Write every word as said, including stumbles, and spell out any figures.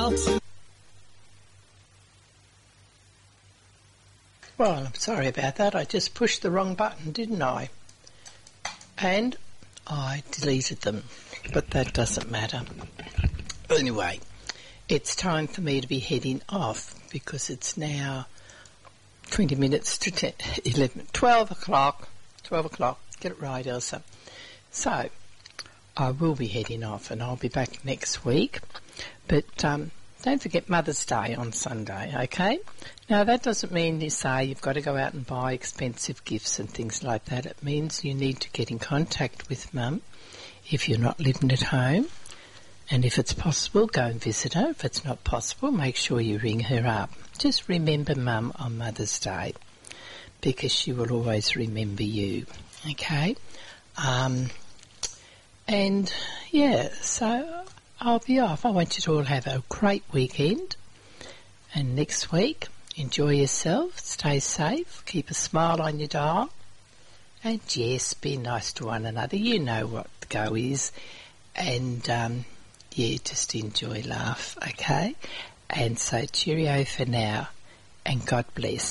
out to... Well, I'm sorry about that. I just pushed the wrong button, didn't I? And I deleted them, but that doesn't matter. Anyway, it's time for me to be heading off because it's now twenty minutes to ten, eleven, twelve o'clock. twelve o'clock. Get it right, Elsa. So, I will be heading off and I'll be back next week. But um, don't forget Mother's Day on Sunday, okay? Now, that doesn't mean you say you've got to go out and buy expensive gifts and things like that. It means you need to get in contact with Mum if you're not living at home. And if it's possible, go and visit her. If it's not possible, make sure you ring her up. Just remember Mum on Mother's Day because she will always remember you, okay? Um, and, yeah, so I'll be off. I want you to all have a great weekend. And next week, enjoy yourself, stay safe, keep a smile on your dial. And, yes, be nice to one another. You know what the go is. And, um... yeah, just enjoy, laugh, okay? And so cheerio for now, and God bless.